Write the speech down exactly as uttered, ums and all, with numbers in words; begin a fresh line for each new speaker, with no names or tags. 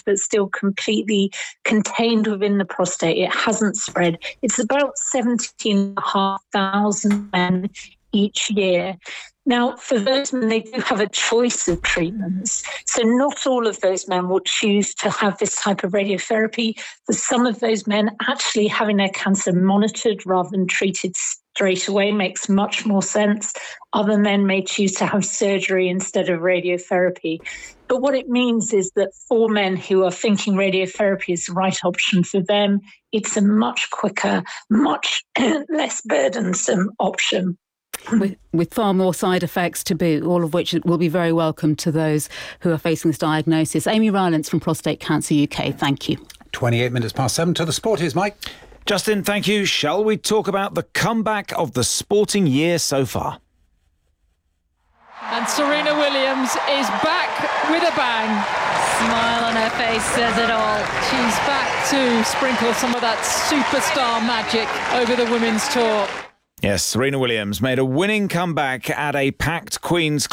but still completely contained within the prostate. It hasn't spread. It's about seventeen thousand five hundred men each year. Now, for those men, they do have a choice of treatments. So not all of those men will choose to have this type of radiotherapy. For some of those men, actually having their cancer monitored rather than treated straight away makes much more sense. Other men may choose to have surgery instead of radiotherapy. But what it means is that for men who are thinking radiotherapy is the right option for them, it's a much quicker, much less burdensome option.
With, with far more side effects to boot, all of which will be very welcome to those who are facing this diagnosis. Amy Rylance from Prostate Cancer U K, thank you.
twenty-eight minutes past seven to the sport. Here's Mike.
Justin, thank you. Shall we talk about the comeback of the sporting year so far?
And Serena Williams is back with a bang. Smile on her face says it all. She's back to sprinkle some of that superstar magic over the women's tour.
Yes, Serena Williams made a winning comeback at a packed Queen's Club.